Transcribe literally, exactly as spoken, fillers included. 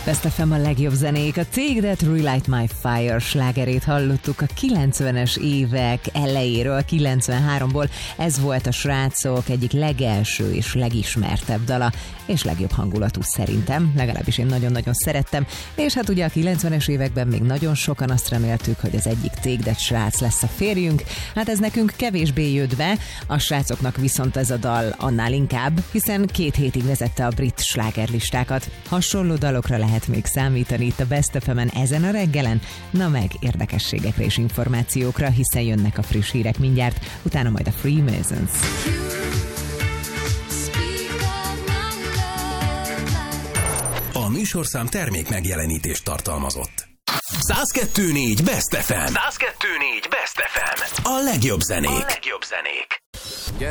Best ef em a legjobb zenék. A Take That, Relight My Fire slágerét hallottuk a kilencvenes évek elejéről, kilencvenháromból. Ez volt a srácok egyik legelső és legismertebb dala, és legjobb hangulatú szerintem, legalábbis én nagyon-nagyon szerettem. És hát ugye a kilencvenes években még nagyon sokan azt reméltük, hogy az egyik Take That srác lesz a férjünk. Hát ez nekünk kevésbé jött be, a srácoknak viszont ez a dal annál inkább, hiszen két hétig vezette a brit slágerlistákat. Hasonló dalokra lehet még számítani itt a Best ef emen ezen a reggelen, na meg érdekességekre és információkra, hiszen jönnek a friss hírek mindjárt, utána majd a Freemasons. A műsorszám termék megjelenítést tartalmazott. száz kettő négy Best ef em. száz kettő négy Best ef em. A legjobb zenék. A legjobb zenék.